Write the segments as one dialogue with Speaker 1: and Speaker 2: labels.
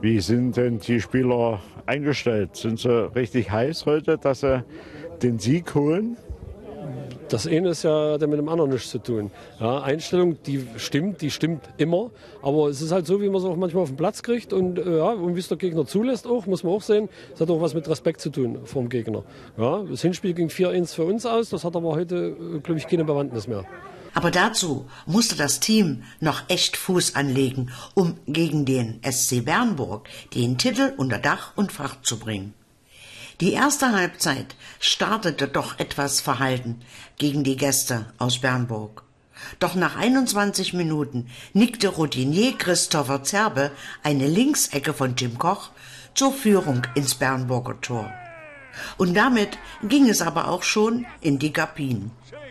Speaker 1: Wie sind denn die Spieler eingestellt? Sind sie richtig heiß heute, dass sie den Sieg holen?
Speaker 2: Das eine ist ja hat ja mit dem anderen nichts zu tun. Ja, Einstellung, die stimmt immer. Aber es ist halt so, wie man es auch manchmal auf den Platz kriegt. Und, und wie es der Gegner zulässt auch, muss man auch sehen. Es hat auch was mit Respekt zu tun vom Gegner. Ja, das Hinspiel ging 4-1 für uns aus. Das hat aber heute, glaube ich, keine Bewandtnis mehr.
Speaker 3: Aber dazu musste das Team noch echt Fuß anlegen, um gegen den SC Bernburg den Titel unter Dach und Fach zu bringen. Die erste Halbzeit startete doch etwas verhalten gegen die Gäste aus Bernburg. Doch nach 21 Minuten nickte Routinier Christopher Zerbe eine Linksecke von Jim Koch zur Führung ins Bernburger Tor. Und damit ging es aber auch schon in die Kabinen.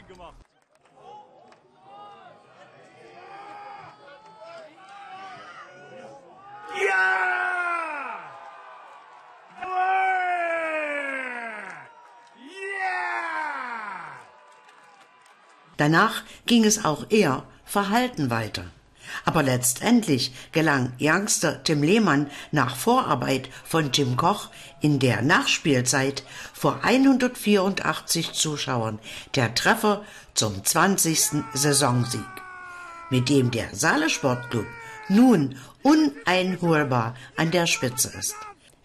Speaker 3: Danach ging es auch eher verhalten weiter. Aber letztendlich gelang Youngster Tim Lehmann nach Vorarbeit von Jim Koch in der Nachspielzeit vor 184 Zuschauern der Treffer zum 20. Saisonsieg, mit dem der Saale Sportclub nun uneinholbar an der Spitze ist.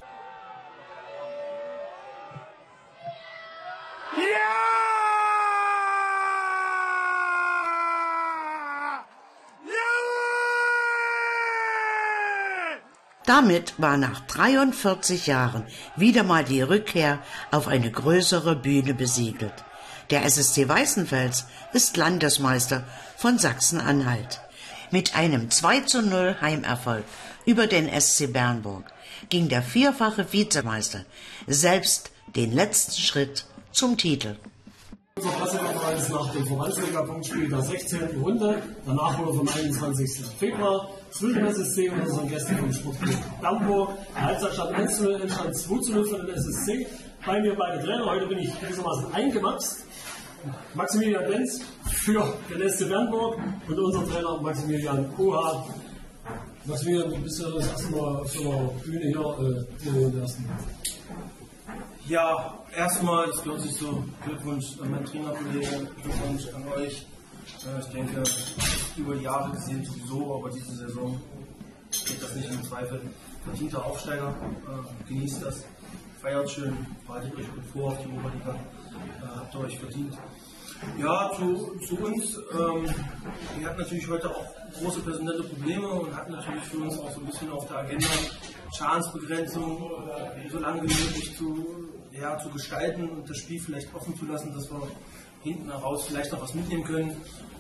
Speaker 3: Damit war nach 43 Jahren wieder mal die Rückkehr auf eine größere Bühne besiegelt. Der SSC Weißenfels ist Landesmeister von Sachsen-Anhalt. Mit einem 2:0 Heimerfolg über den SC Bernburg ging der vierfache Vizemeister selbst den letzten Schritt zum Titel.
Speaker 4: Unser Pressekonferenz nach dem Verbandsliga-Punktspiel der 16. Runde, der Nachholer vom 21. Februar, zwischen SSC und unseren Gästen vom Sportclub Bernburg. Der Halbzeit stand 1:0, Endstand 2:0 für den SSC. Bei mir beide Trainer, heute bin ich gewissermaßen eingemaxt. Maximilian Benz für den SC Bernburg und unser Trainer Maximilian Koha. Maximilian, du bist ja das erste Mal auf so einer Bühne hier in der ersten.
Speaker 5: Ja, erstmal, das gehört sich so, Glückwunsch an meinen Trainerkollegen, Glückwunsch an euch. Ich denke, über die Jahre gesehen sowieso, aber diese Saison steht das nicht im Zweifel. Verdienter Aufsteiger, genießt das, feiert schön, bereitet euch gut vor auf die Oberliga, habt ihr euch verdient. Ja, zu uns, wir hatten natürlich heute auch große personelle Probleme und hatten natürlich für uns auch so ein bisschen auf der Agenda Schadensbegrenzung, so lange wie möglich zu gestalten und das Spiel vielleicht offen zu lassen, dass wir hinten heraus vielleicht noch was mitnehmen können.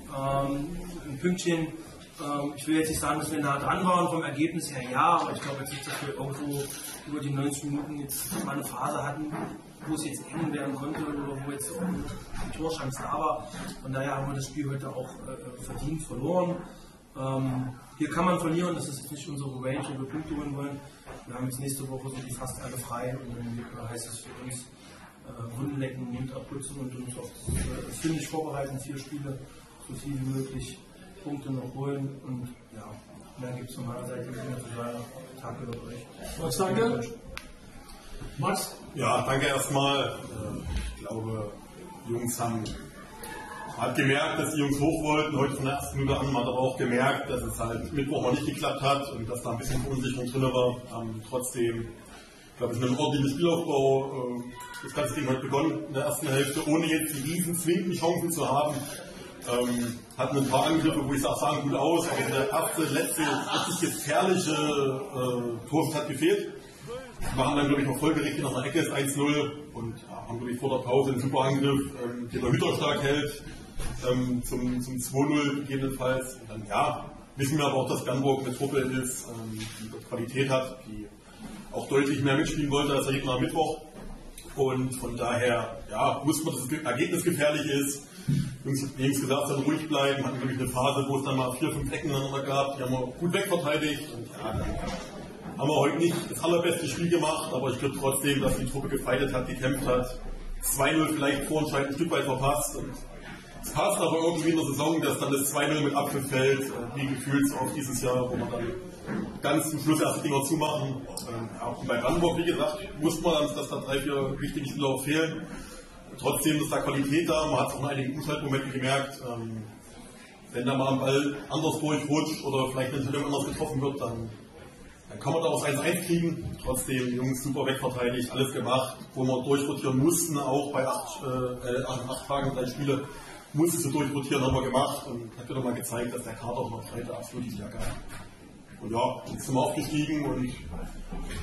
Speaker 5: Ein Pünktchen, ich will jetzt nicht sagen, dass wir nah dran waren vom Ergebnis her, ja, aber ich glaube jetzt nicht, dass wir irgendwo über die 90 Minuten jetzt mal eine Phase hatten, wo es jetzt eng werden konnte oder wo jetzt die Torchance da war. Von daher haben wir das Spiel heute auch verdient verloren. Hier kann man verlieren, das ist jetzt nicht unsere Range, wo wir Punkte holen wollen. Wir haben jetzt nächste Woche sind die fast alle frei und dann heißt es für uns Runden lecken, Mund abputzen und uns auf das Finish vorbereiten, 4 Spiele, so viel wie möglich Punkte noch holen und ja, mehr gibt es von meiner Seite nicht mehr zu sagen. Danke für euch.
Speaker 4: Max, danke. Max?
Speaker 6: Ja, danke erstmal. Ich glaube, die Jungs hat gemerkt, dass die Jungs hoch wollten. Heute von der ersten Minute an hat aber auch gemerkt, dass es halt Mittwoch noch nicht geklappt hat und dass da ein bisschen Verunsicherung drin war. Trotzdem, ich glaube, es ist ein ordentlicher Spielaufbau. Das ganze Ding hat begonnen in der ersten Hälfte, ohne jetzt die riesen zwingenden Chancen zu haben. Hatten ein paar Angriffe, wo ich sage, sahen gut aus, aber der erste, letzte, richtig gefährliche Tor hat gefehlt. Wir haben dann, glaube ich, noch folgerichtig nach der Ecke ist 1:0 und haben, glaube ich, vor der Pause einen super Angriff, den der Hütter stark hält, zum 2:0 gegebenenfalls. Und dann, ja, wissen wir aber auch, dass Bernburg eine Truppe ist, die dort Qualität hat, die auch deutlich mehr mitspielen wollte als der Gegner am Mittwoch. Und von daher, ja, wusste man, dass das Ergebnis gefährlich ist. Jungs gesagt, dann ruhig bleiben, hatten, glaube ich, eine Phase, wo es dann mal 4, 5 Ecken aneinander gab, die haben wir gut wegverteidigt. Und ja, dann haben wir heute nicht das allerbeste Spiel gemacht, aber ich glaube trotzdem, dass die Truppe gefeitet hat, gekämpft hat. 2:0 vielleicht vorentscheidend ein Stück weit verpasst. Und es passt aber irgendwie in der Saison, dass dann das 2:0 mit Abpfiff fällt, wie gefühlt so auf dieses Jahr, wo man dann ganz zum Schluss erst die Dinger zumachen. Auch bei Brandenburg, wie gesagt, wusste man, dass da 3-4 wichtige Spieler auch fehlen. Trotzdem ist da Qualität da, man hat auch in einigen Umschaltmomenten gemerkt, wenn da mal ein Ball anders durchrutscht oder vielleicht eine Entscheidung anders getroffen wird, dann kann man da auch 1-1 kriegen. Trotzdem, die Jungs super wegverteidigt, alles gemacht, wo wir durchrotieren mussten, auch bei 8 Tagen, 3 Spiele, mussten sie durchrotieren, haben wir gemacht und hat wieder mal gezeigt, dass der Kader noch Freitag absolut die Stärke hat. Und ja, jetzt sind wir aufgestiegen und